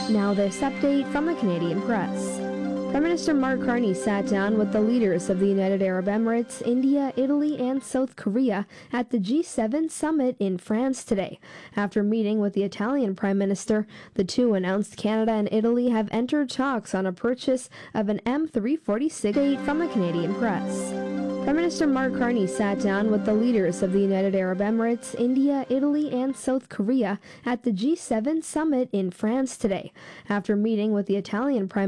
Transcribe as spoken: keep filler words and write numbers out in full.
Now this update from the Canadian Press. Prime Minister Mark Carney sat down with the leaders of the United Arab Emirates, India, Italy, and South Korea at the G seven summit in France today. After meeting with the Italian Prime Minister, the two announced Canada and Italy have entered talks on a purchase of an M three forty-six from the Canadian Press. Prime Minister Mark Carney sat down with the leaders of the United Arab Emirates, India, Italy, and South Korea at the G seven summit in France today. After meeting with the Italian Prime